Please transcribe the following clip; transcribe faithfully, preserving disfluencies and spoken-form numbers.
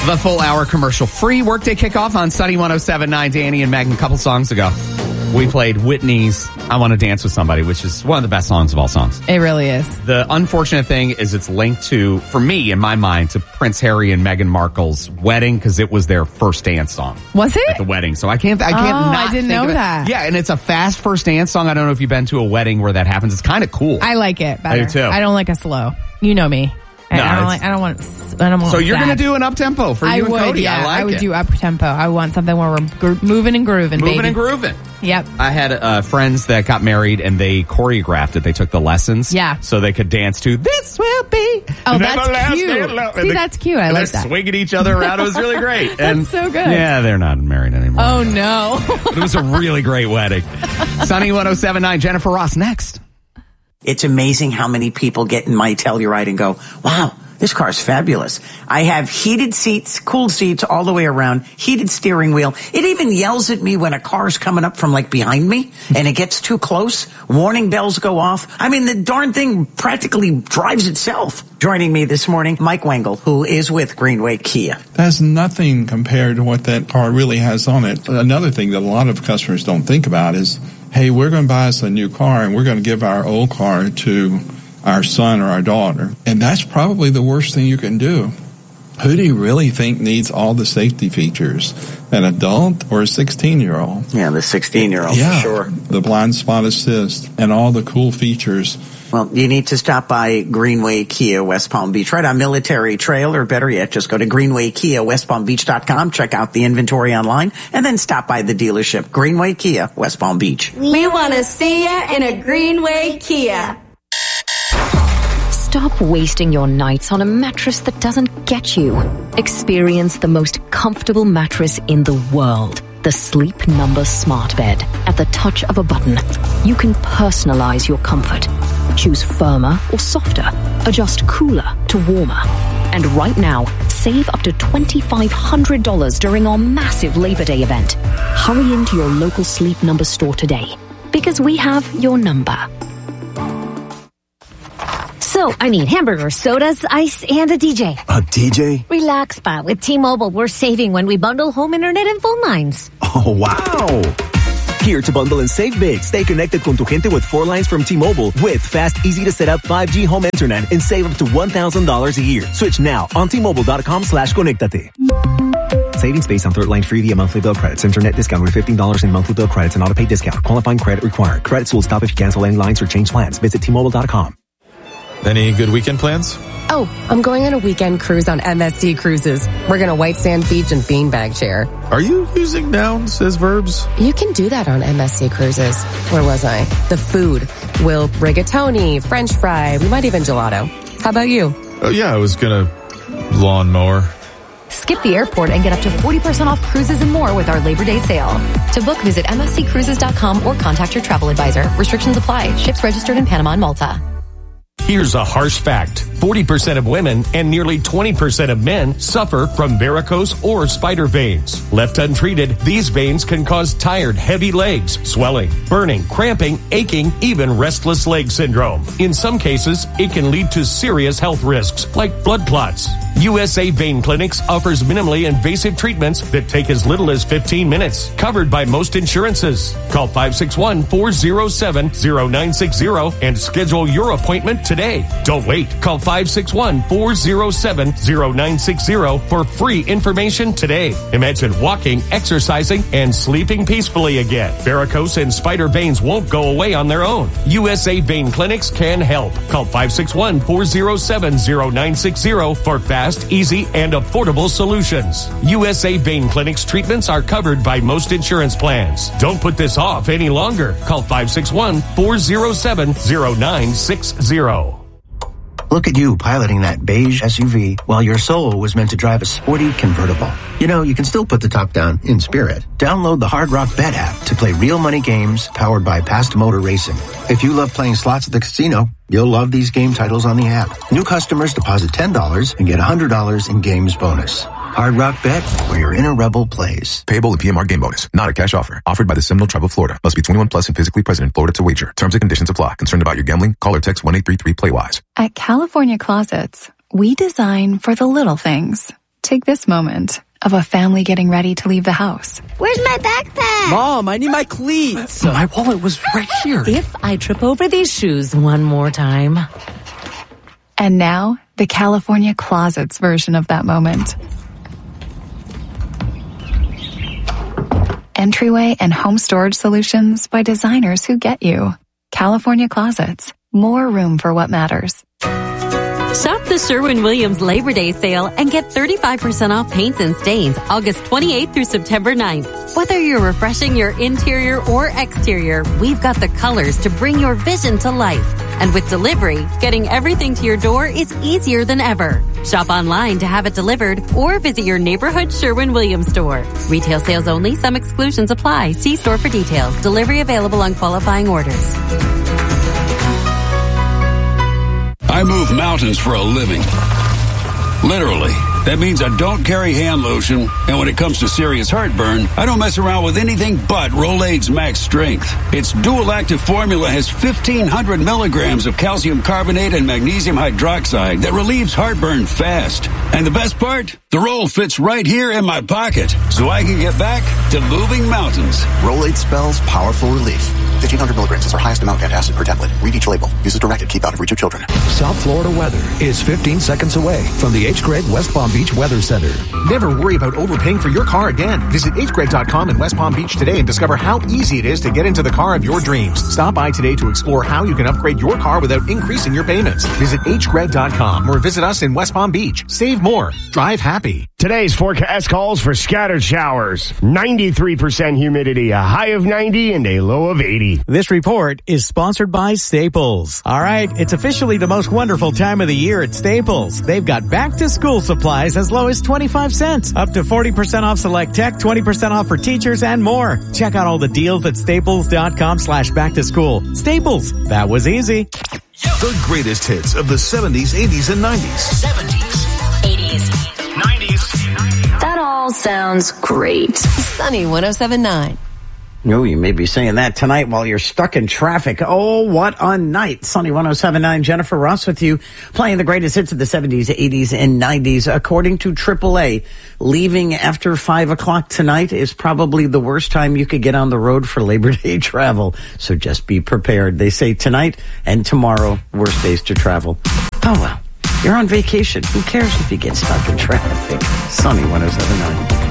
The full hour commercial free workday kickoff on Sunny one oh seven point nine. Danny and Megan, a couple songs ago, we played Whitney's I Want to Dance with Somebody, which is one of the best songs of all songs. It really is. The unfortunate thing is it's linked to, for me, in my mind, to Prince Harry and Meghan Markle's wedding because it was their first dance song. Was it? At the wedding. So I can't, I can't oh, not I didn't think know of it. that. Yeah, and it's a fast first dance song. I don't know if you've been to a wedding where that happens. It's kind of cool. I like it better. I do too. I don't like a slow. You know me. I, No, I don't it's- like. I don't want. I don't want. So you're sad. going to do an up-tempo for you I and would. Cody. Yeah, I like I would it. do up tempo. I want something where we're gro- moving and grooving, Moving baby. and grooving. Yep. I had uh, friends that got married and they choreographed it. They took the lessons. Yeah. So they could dance to This Will Be. Oh, an that's everlasting cute. love. See, And they- that's cute. I and like they're that. swinging each other around. It was really great. That's so good. Yeah, they're not married anymore. Oh no. It was a really great wedding. Sunny one oh seven point nine. Jennifer Ross next. It's amazing how many people get in my Telluride and go, wow, this car's fabulous. I have heated seats, cooled seats all the way around, heated steering wheel. It even yells at me when a car's coming up from like behind me and it gets too close. Warning bells go off. I mean, the darn thing practically drives itself. Joining me this morning, Mike Wengel, who is with Greenway Kia. That's nothing compared to what that car really has on it. Another thing that a lot of customers don't think about is, hey, we're going to buy us a new car and we're going to give our old car to our son or our daughter. And that's probably the worst thing you can do. Who do you really think needs all the safety features? An adult or a sixteen-year-old? Yeah, the sixteen-year-old, Yeah, for sure. the blind spot assist and all the cool features. Well, you need to stop by Greenway Kia West Palm Beach, right on Military Trail, or better yet, just go to greenway kia west palm beach dot com, check out the inventory online, and then stop by the dealership. Greenway Kia West Palm Beach. We want to see you in a Greenway Kia. Stop wasting your nights on a mattress that doesn't get you. Experience the most comfortable mattress in the world. The Sleep Number Smart Bed. At the touch of a button, you can personalize your comfort. Choose firmer or softer. Adjust cooler to warmer. And right now, save up to twenty-five hundred dollars during our massive Labor Day event. Hurry into your local Sleep Number store today, because we have your number. So, I need hamburgers, sodas, ice, and a D J. A D J? Relax, Spot. With T-Mobile, we're saving when we bundle home internet and phone lines. Oh, wow. Here to bundle and save big. Stay connected con tu gente with four lines from T-Mobile with fast, easy-to-set-up five G home internet and save up to one thousand dollars a year. Switch now on T-Mobile.com slash conectate. Savings based on third line free via monthly bill credits. Internet discount with fifteen dollars in monthly bill credits and auto pay discount. Qualifying credit required. Credits will stop if you cancel any lines or change plans. Visit T Mobile dot com. Any good weekend plans? Oh, I'm going on a weekend cruise on M S C Cruises. We're going to White Sand Beach and Beanbag Chair. Are you using nouns as verbs? You can do that on M S C Cruises. Where was I? The food. We'll rigatoni, French fry, we might even gelato. How about you? Oh, yeah, I was gonna lawnmower. Skip the airport and get up to forty percent off cruises and more with our Labor Day sale. To book, visit M S C cruises dot com or contact your travel advisor. Restrictions apply. Ships registered in Panama and Malta. Here's a harsh fact. forty percent of women and nearly twenty percent of men suffer from varicose or spider veins. Left untreated, these veins can cause tired, heavy legs, swelling, burning, cramping, aching, even restless leg syndrome. In some cases, it can lead to serious health risks like blood clots. U S A Vein Clinics offers minimally invasive treatments that take as little as fifteen minutes, covered by most insurances. Call five six one, four oh seven, oh nine six oh and schedule your appointment today. Don't wait. Call five six one, four oh seven, oh nine six oh for free information today. Imagine walking, exercising, and sleeping peacefully again. Varicose and spider veins won't go away on their own. U S A Vein Clinics can help. Call five six one, four oh seven, oh nine six oh for fast, easy, and affordable solutions. U S A Vein Clinics treatments are covered by most insurance plans. Don't put this off any longer. Call five six one, four oh seven, oh nine six oh. Look at you piloting that beige S U V while your soul was meant to drive a sporty convertible. You know, you can still put the top down in spirit. Download the Hard Rock Bet app to play real money games powered by Past Motor Racing. If you love playing slots at the casino, you'll love these game titles on the app. New customers deposit ten dollars and get one hundred dollars in games bonus. Hard Rock Bet, where your inner rebel plays. Payable in P M R game bonus. Not a cash offer. Offered by the Seminole Tribe of Florida. Must be twenty-one plus and physically present in Florida to wager. Terms and conditions apply. Concerned about your gambling? Call or text one eight three three play wise. At California Closets, we design for the little things. Take this moment of a family getting ready to leave the house. Where's my backpack? Mom, I need my cleats. My wallet was right here. If I trip over these shoes one more time. And now, the California Closets version of that moment. Entryway and home storage solutions by designers who get you. California Closets. More room for what matters. Shop the Sherwin-Williams Labor Day sale and get thirty-five percent off paints and stains August twenty-eighth through September ninth. Whether you're refreshing your interior or exterior, we've got the colors to bring your vision to life. And with delivery, getting everything to your door is easier than ever. Shop online to have it delivered or visit your neighborhood Sherwin-Williams store. Retail sales only. Some exclusions apply. See store for details. Delivery available on qualifying orders. I move mountains for a living. Literally. That means I don't carry hand lotion, and when it comes to serious heartburn, I don't mess around with anything but Rolaids Max Strength. Its dual-active formula has fifteen hundred milligrams of calcium carbonate and magnesium hydroxide that relieves heartburn fast. And the best part? The roll fits right here in my pocket, so I can get back to moving mountains. Rolaids spells powerful relief. fifteen hundred milligrams is our highest amount of antacid per tablet. Read each label. Use as directed. Keep out of reach of children. South Florida weather is fifteen seconds away from the H. Gregg West Palm Beach Weather Center. Never worry about overpaying for your car again. Visit H Gregg dot com in West Palm Beach today and discover how easy it is to get into the car of your dreams. Stop by today to explore how you can upgrade your car without increasing your payments. Visit H Gregg dot com or visit us in West Palm Beach. Save more. Drive happy. Today's forecast calls for scattered showers, ninety-three percent humidity, a high of ninety and a low of eighty. This report is sponsored by Staples. All right, it's officially the most wonderful time of the year at Staples. They've got back-to-school supplies as low as twenty-five cents, up to forty percent off select tech, twenty percent off for teachers, and more. Check out all the deals at staples dot com slash back to school. Staples, that was easy. The greatest hits of the seventies, eighties, and nineties. seventies, eighties, nineties. That all sounds great. Sunny one oh seven point nine. No, you may be saying that tonight while you're stuck in traffic. Oh, what a night. Sunny one oh seven point nine, Jennifer Ross with you, playing the greatest hits of the seventies, eighties, and nineties. According to triple A, leaving after five o'clock tonight is probably the worst time you could get on the road for Labor Day travel. So just be prepared. They say tonight and tomorrow, worst days to travel. Oh, well, you're on vacation. Who cares if you get stuck in traffic? Sunny one oh seven point nine.